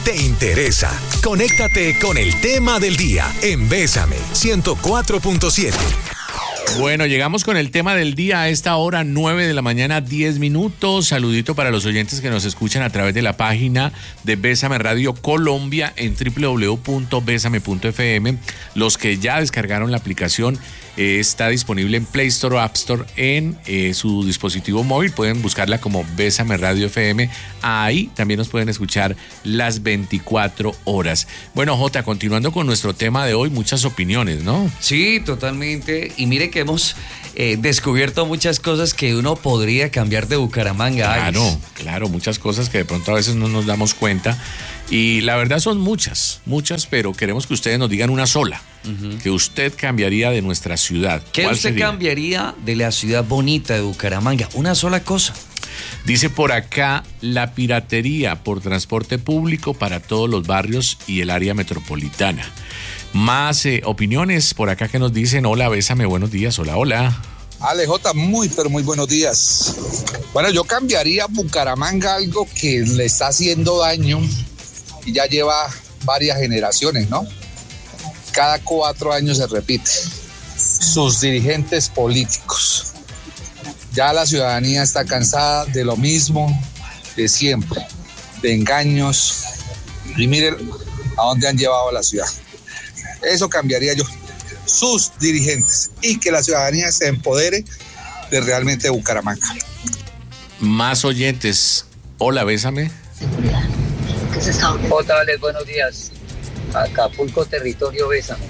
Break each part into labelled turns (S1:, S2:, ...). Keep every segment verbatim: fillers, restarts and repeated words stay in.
S1: te interesa. Conéctate con el tema del día en Bésame ciento cuatro punto siete.
S2: Bueno, llegamos con el tema del día a esta hora, nueve de la mañana, diez minutos. Saludito para los oyentes que nos escuchan a través de la página de Bésame Radio Colombia en doble u doble u doble u punto bésame punto efe eme. Los que ya descargaron la aplicación, eh, está disponible en Play Store o App Store en eh, su dispositivo móvil. Pueden buscarla como Bésame Radio F M. Ahí también nos pueden escuchar las veinticuatro horas. Bueno, Jota, continuando con nuestro tema de hoy, muchas opiniones, ¿no?
S3: Sí, totalmente. Y mire que hemos eh, descubierto muchas cosas que uno podría cambiar de Bucaramanga.
S2: Claro,
S3: Alex.
S2: claro, muchas cosas que de pronto a veces no nos damos cuenta. Y la verdad son muchas, muchas, pero queremos que ustedes nos digan una sola, uh-huh. que usted cambiaría de nuestra ciudad.
S3: ¿Qué usted sería? Cambiaría de la ciudad bonita de Bucaramanga? Una sola cosa.
S2: Dice por acá, la piratería por transporte público para todos los barrios y el área metropolitana. Más eh, opiniones por acá que nos dicen. Hola, Bésame, buenos días. Hola, hola.
S4: Ale J, muy, pero muy buenos días. Bueno, yo cambiaría Bucaramanga algo que le está haciendo daño y ya lleva varias generaciones, ¿no? Cada cuatro años se repite. Sus dirigentes políticos. Ya la ciudadanía está cansada de lo mismo de siempre, de engaños. Y miren a dónde han llevado a la ciudad. Eso cambiaría yo. Sus dirigentes y que la ciudadanía se empodere de realmente Bucaramanga.
S2: Más oyentes. Hola, Bésame.
S5: Jota, vale, buenos días. Acapulco, territorio, Bésame.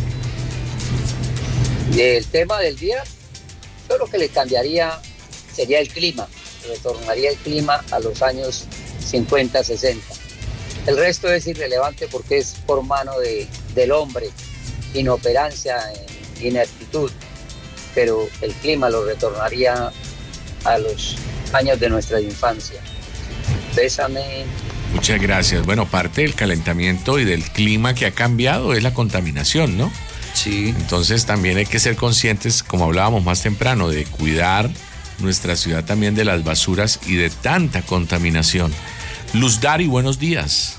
S5: El tema del día, yo lo que le cambiaría sería el clima. Retornaría el clima a los años cincuenta, sesenta. El resto es irrelevante porque es por mano de, del hombre, inoperancia, ineptitud. Pero el clima lo retornaría a los años de nuestra infancia. Bésame.
S2: Muchas gracias. Bueno, parte del calentamiento y del clima que ha cambiado es la contaminación, ¿no?
S3: Sí.
S2: Entonces también hay que ser conscientes, como hablábamos más temprano, de cuidar nuestra ciudad también de las basuras y de tanta contaminación. Luz Dari, buenos días.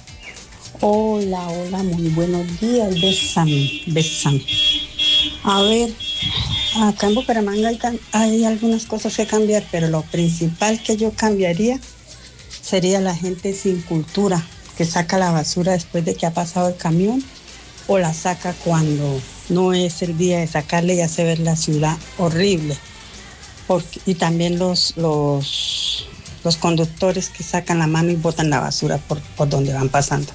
S6: Hola, hola, muy buenos días. Bésame, bésame. A ver, acá en Bucaramanga hay, hay algunas cosas que cambiar, pero lo principal que yo cambiaría sería la gente sin cultura, que saca la basura después de que ha pasado el camión o la saca cuando no es el día de sacarle y hace ver la ciudad horrible. Porque, y también los, los, los conductores que sacan la mano y botan la basura por, por donde van pasando.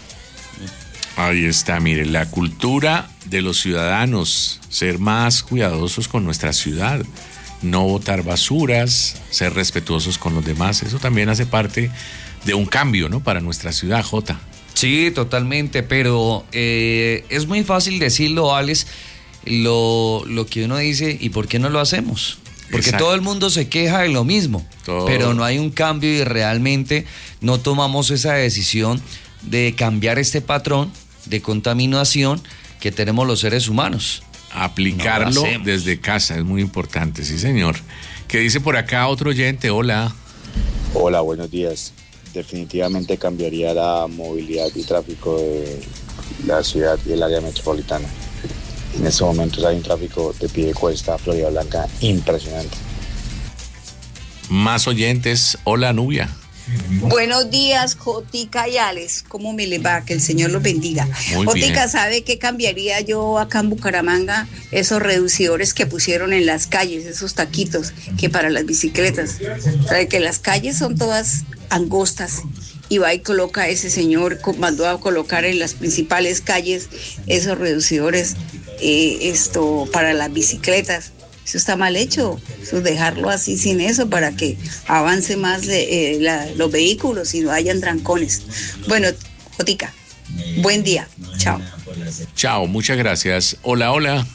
S2: Ahí está, mire, la cultura de los ciudadanos, ser más cuidadosos con nuestra ciudad. No botar basuras, ser respetuosos con los demás, eso también hace parte de un cambio, ¿no? Para nuestra ciudad, Jota.
S3: Sí, totalmente, pero eh, es muy fácil decirlo, Alex, lo, lo que uno dice, ¿y por qué no lo hacemos? Porque Exacto. Todo el mundo se queja de lo mismo, todo. Pero no hay un cambio y realmente no tomamos esa decisión de cambiar este patrón de contaminación que tenemos los seres humanos.
S2: Aplicarlo no desde casa es muy importante, sí señor. ¿Qué dice por acá otro oyente? Hola.
S7: Hola, buenos días. Definitivamente cambiaría la movilidad y tráfico de la ciudad y el área metropolitana. En estos momentos hay un tráfico de Piedecuesta a Florida Blanca impresionante.
S2: Más oyentes. Hola, Nubia.
S8: Buenos días, Jotica y Alex. ¿Cómo me les va? Que el Señor los bendiga.
S2: Muy
S8: Jotica,
S2: bien.
S8: ¿sabe qué cambiaría yo acá en Bucaramanga? Esos reducidores que pusieron en las calles, esos taquitos que para las bicicletas. ¿Sabe que las calles son todas angostas? Y va y coloca ese señor, mandó a colocar en las principales calles esos reducidores eh, esto para las bicicletas. Eso está mal hecho, eso dejarlo así sin eso para que avance más eh, la, los vehículos y no hayan trancones. Bueno, Jotica, buen día, chao.
S2: Chao, muchas gracias. Hola, hola.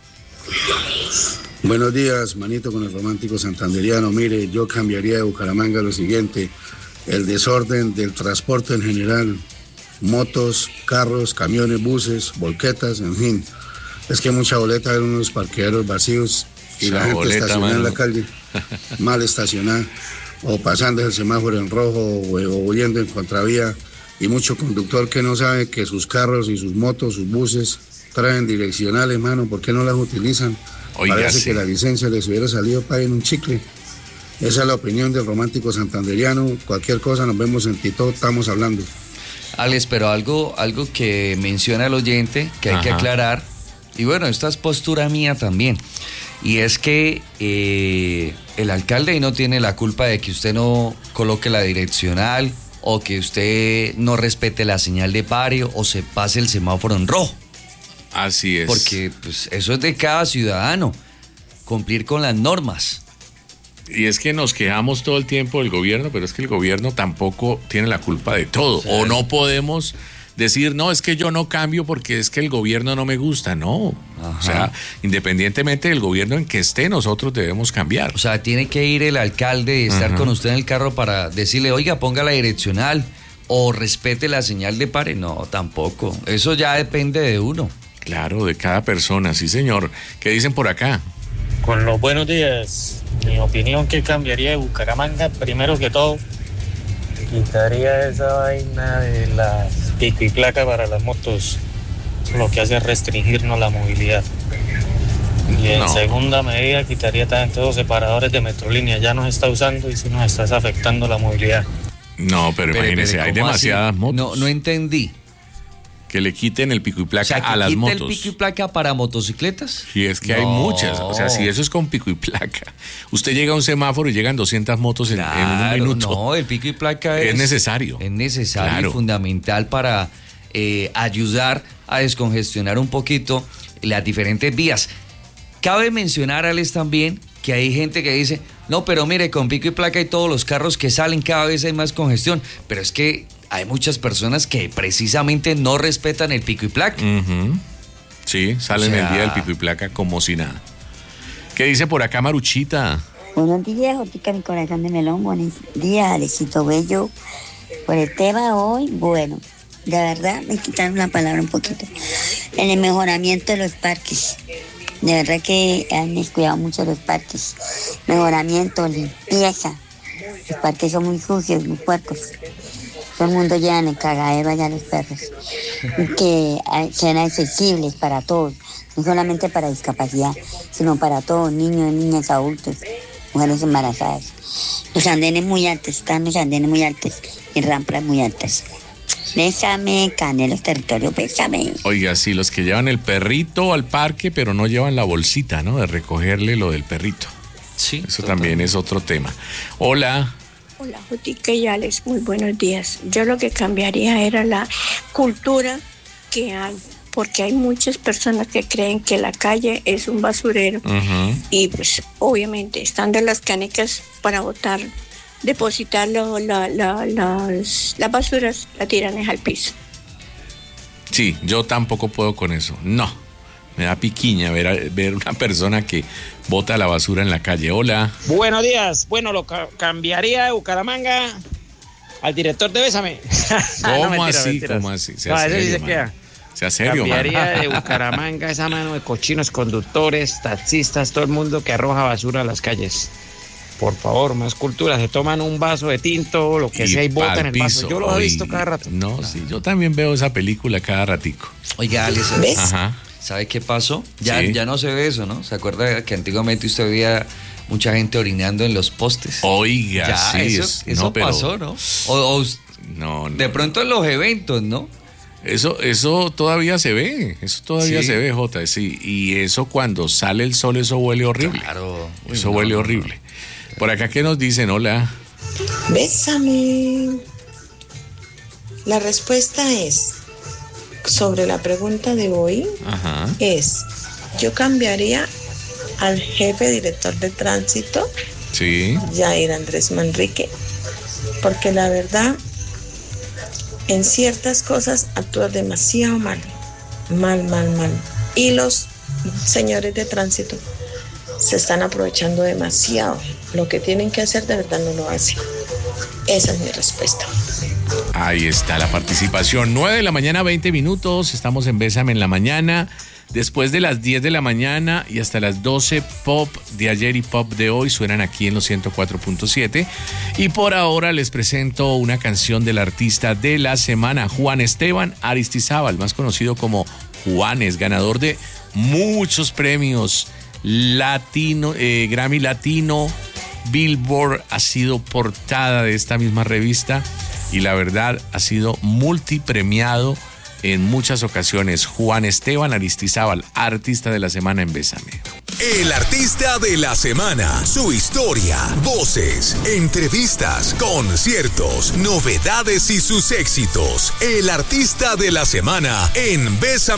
S9: Buenos días, manito con el romántico santanderiano. Mire, yo cambiaría de Bucaramanga lo siguiente, el desorden del transporte en general, motos, carros, camiones, buses, volquetas, en fin. Es que mucha boleta en unos parqueaderos vacíos y la gente boleta, estacionada mano. En la calle, mal estacionada, o pasando el semáforo en rojo, o, o huyendo en contravía. y mucho conductor que no sabe que sus carros y sus motos, sus buses traen direccionales, mano, ¿por qué no las utilizan?
S2: Oiga,
S9: Parece
S2: sí.
S9: que la licencia les hubiera salido para en un chicle. Esa es la opinión del romántico santanderiano. Cualquier cosa, nos vemos en Tito, estamos hablando.
S3: Alex, pero algo, algo que menciona el oyente, que hay Ajá. que aclarar, y bueno, esta es postura mía también, y es que eh, el alcalde no tiene la culpa de que usted no coloque la direccional, o que usted no respete la señal de pare, o se pase el semáforo en rojo.
S2: Así es.
S3: Porque pues, eso es de cada ciudadano, cumplir con las normas.
S2: Y es que nos quejamos todo el tiempo del gobierno, pero es que el gobierno tampoco tiene la culpa de todo. Sí. O no podemos decir, no, es que yo no cambio porque es que el gobierno no me gusta. No. Ajá. O sea, independientemente del gobierno en que esté, nosotros debemos cambiar.
S3: O sea, tiene que ir el alcalde y estar Ajá. con usted en el carro para decirle, oiga, ponga la direccional o respete la señal de pare. No, tampoco. Eso ya depende de uno.
S2: Claro, de cada persona, sí, señor. ¿Qué dicen por acá?
S10: Con los buenos días, mi opinión que cambiaría de Bucaramanga, primero que todo, quitaría esa vaina de las pico y placa para las motos, lo que hace es restringirnos la movilidad. Y en no. segunda medida, quitaría también todos los separadores de Metrolínea, ya nos está usando y sí nos está afectando la movilidad.
S2: No, pero, pero imagínese, pero, hay demasiadas
S3: así?
S2: motos.
S3: No, no entendí.
S2: Que le quiten el pico y placa, o sea, que a las motos.
S3: ¿El pico y placa para motocicletas?
S2: Sí, es que
S3: no.
S2: hay muchas. O sea, si eso es con pico y placa. Usted llega a un semáforo y llegan doscientas motos en, claro, en un minuto.
S3: No, el pico y placa es,
S2: es necesario.
S3: Es necesario
S2: claro.
S3: y fundamental para eh, ayudar a descongestionar un poquito las diferentes vías. Cabe mencionar, Alex, también que hay gente que dice, no, pero mire, con pico y placa y todos los carros que salen, cada vez hay más congestión. Pero es que hay muchas personas que precisamente no respetan el pico y placa.
S2: Uh-huh. Sí, salen o sea... el día del pico y placa como si nada. ¿Qué dice por acá Maruchita?
S11: Buenos días, Jotica, mi corazón de melón. Buenos días, Alexito Bello. Por el tema hoy, bueno, de verdad me quitaron la palabra un poquito. En el mejoramiento de los parques. De verdad que han descuidado mucho los parques. Mejoramiento, limpieza. Los parques son muy sucios, muy puercos. Todo el mundo lleva en el cagadero allá los perros. Que sean accesibles para todos, no solamente para discapacidad, sino para todos, niños, niñas, adultos, mujeres embarazadas. Los andenes muy altos, están los andenes muy altos y rampas muy altas. Bésame, Canelos Territorio, bésame.
S2: Oiga, sí, los que llevan el perrito al parque, pero no llevan la bolsita, ¿no? De recogerle lo del perrito.
S3: Sí.
S2: Eso total. También es otro tema. Hola.
S12: Hola, Jotica y Alex, muy buenos días. Yo lo que cambiaría era la cultura que hay, porque hay muchas personas que creen que la calle es un basurero uh-huh. y pues obviamente están de las canecas para botar, depositar lo, la, la, las, las basuras, la tiran al piso.
S2: Sí, yo tampoco puedo con eso, no. Me da piquiña ver, a, ver una persona que bota la basura en la calle. Hola.
S13: Buenos días. Bueno, lo ca- cambiaría de Bucaramanga al director de Bésame.
S2: ¿Cómo no, mentira, así? Mentiras. ¿Cómo así? Sea
S13: no,
S2: serio,
S13: ese sí se
S2: man.
S13: queda.
S2: Sea serio,
S13: Cambiaría
S2: man.
S13: de Bucaramanga esa mano de cochinos conductores, taxistas, todo el mundo que arroja basura a las calles. Por favor, más cultura. Se toman un vaso de tinto, lo que y sea, y botan el vaso. Yo lo he visto cada rato.
S2: No, claro. Sí, yo también veo esa película cada ratico.
S3: Oiga, Alex,
S11: ¿ves?
S3: Ajá. ¿Sabe qué pasó? Ya,
S2: sí.
S3: ya no se ve eso, ¿no? ¿Se acuerda que antiguamente usted veía mucha gente orinando en los postes?
S2: Oiga,
S3: ya,
S2: sí.
S3: Eso,
S2: es,
S3: eso
S2: no, pero,
S3: pasó, ¿no? O, o
S2: no, no.
S3: De pronto en los eventos, ¿no?
S2: Eso, eso todavía se ve, eso todavía
S3: sí.
S2: se ve, Jota, sí. Y eso cuando sale el sol, eso huele horrible.
S3: Claro. Uy,
S2: eso
S3: no,
S2: huele
S3: no,
S2: horrible.
S3: No.
S2: Por acá, ¿qué nos dicen? Hola.
S14: Bésame. La respuesta es, sobre la pregunta de hoy,
S2: Ajá.
S14: es, yo cambiaría al jefe director de tránsito,
S2: sí.
S14: Jair Andrés Manrique, porque la verdad, en ciertas cosas actúa demasiado mal, mal, mal, mal. Y los señores de tránsito se están aprovechando demasiado. Lo que tienen que hacer de verdad no lo hacen. Esa es mi respuesta.
S2: Ahí está la participación. nueve de la mañana, veinte minutos. Estamos en Bésame en la mañana. Después de las diez de la mañana y hasta las doce, pop de ayer y pop de hoy suenan aquí en los ciento cuatro punto siete. Y por ahora les presento una canción del artista de la semana, Juan Esteban Aristizábal, más conocido como Juanes, ganador de muchos premios, latino, eh, Grammy Latino, Billboard, ha sido portada de esta misma revista y la verdad ha sido multipremiado en muchas ocasiones. Juan Esteban Aristizábal, artista de la semana en Bésame.
S1: El artista de la semana, su historia, voces, entrevistas, conciertos, novedades y sus éxitos. El artista de la semana en Bésame.